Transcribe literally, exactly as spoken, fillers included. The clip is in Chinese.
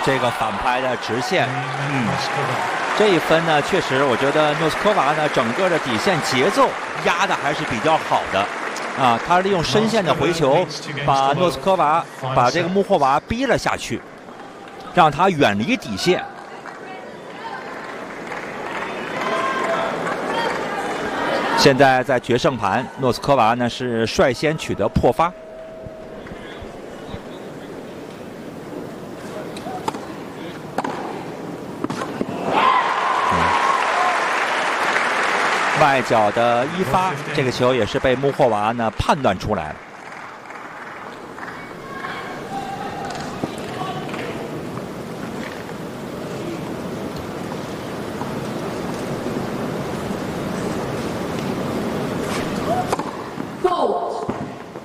这个反拍的直线，嗯，这一分呢，确实我觉得诺斯科娃呢整个的底线节奏压的还是比较好的。啊，他利用深线的回球，把诺斯科娃把这个穆霍娃逼了下去，让他远离底线。现在在决胜盘，诺斯科娃呢是率先取得破发。外角的一发，这个球也是被穆霍娃呢判断出来了。